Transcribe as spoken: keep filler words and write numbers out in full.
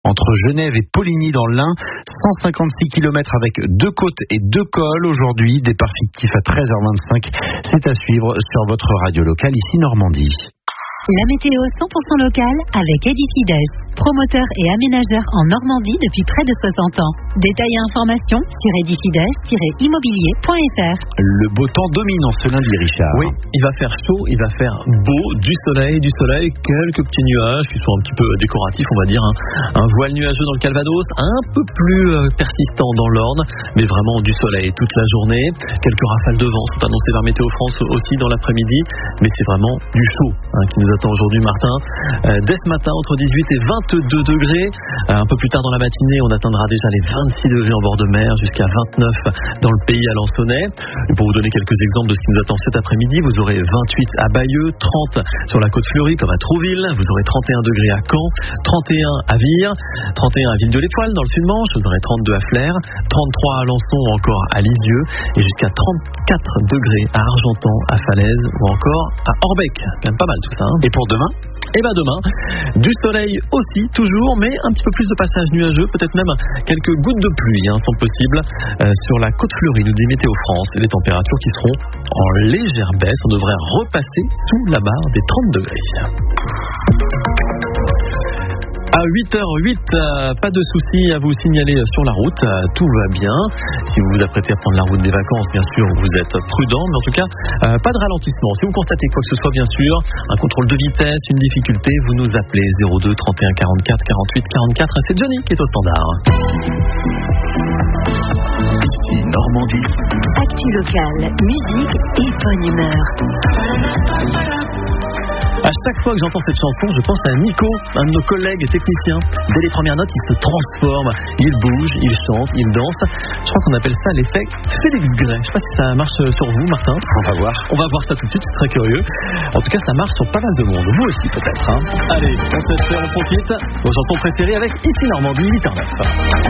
entre Genève et Poligny dans l'Ain. cent cinquante-six kilomètres avec deux côtes et deux cols. Aujourd'hui, départ fictif à treize heures vingt-cinq. C'est à suivre sur votre radio locale ici Normandie. La météo cent pour cent locale avec Edifides, promoteur et aménageur en Normandie depuis près de soixante ans. Détails et informations sur edifides tiret immobilier point f r. Le beau temps domine en ce lundi, Richard. Oui, il va faire chaud, il va faire beau, du soleil, du soleil, quelques petits nuages qui sont un petit peu décoratifs, on va dire. Hein. Un voile nuageux dans le Calvados, un peu plus persistant dans l'Orne, mais vraiment du soleil toute la journée. Quelques rafales de vent sont annoncées par Météo France aussi dans l'après-midi, mais c'est vraiment du chaud hein, qui nous attend aujourd'hui, Martin. Euh, dès ce matin, entre dix-huit et vingt-deux degrés. Euh, un peu plus tard dans la matinée, on atteindra déjà les vingt-six degrés en bord de mer, jusqu'à vingt-neuf dans le pays à Lansonnais. Et pour vous donner quelques exemples de ce qui nous attend cet après-midi, vous aurez vingt-huit à Bayeux, trente sur la côte fleurie comme à Trouville, vous aurez trente et un degrés à Caen, trente et un à Vire, trente et un à Ville-de-l'Étoile dans le Sud-Manche, vous aurez trente-deux à Flers, trente-trois à Alençon ou encore à Lisieux, et jusqu'à trente-quatre degrés à Argentan, à Falaise ou encore à Orbec. Quand même pas mal tout ça. Hein. Et pour demain ? Et bien demain, du soleil aussi, toujours, mais un petit peu plus de passages nuageux, peut-être même quelques gouttes de pluie hein, sont possibles euh, sur la côte fleurie, nous dit Météo France. Et les températures qui seront en légère baisse, on devrait repasser sous la barre des trente degrés. À huit heures huit, euh, pas de soucis à vous signaler sur la route, euh, tout va bien. Si vous vous apprêtez à prendre la route des vacances, bien sûr, vous êtes prudent, mais en tout cas, euh, pas de ralentissement. Si vous constatez quoi que ce soit, bien sûr, un contrôle de vitesse, une difficulté, vous nous appelez zéro deux trente et un quarante-quatre quarante-huit quarante-quatre. C'est Johnny qui est au standard. Ici Normandie. Actu locale, musique et bonne humeur. À chaque fois que j'entends cette chanson, je pense à Nico, un de nos collègues techniciens. Dès les premières notes, il se transforme, il bouge, il chante, il danse. Je crois qu'on appelle ça l'effet Félix Gray. Je sais pas si ça marche sur vous, Martin. On va voir. On va voir ça tout de suite, c'est très curieux. En tout cas, ça marche sur pas mal de monde. Vous aussi, peut-être. Hein. Allez, on se fait, on profite. Vos chansons préférées avec Ici Normandie, huit heures neuf.